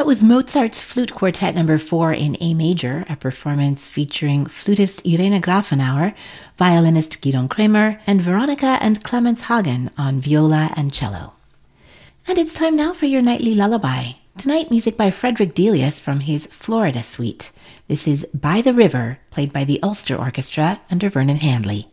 that was Mozart's Flute Quartet No. 4 in A major, a performance featuring flutist Irene Grafenauer, violinist Gidon Kremer, and Veronica and Clemens Hagen on viola and cello. And it's time now for your nightly lullaby. Tonight, music by Frederick Delius from his Florida Suite. This is By the River, played by the Ulster Orchestra under Vernon Handley.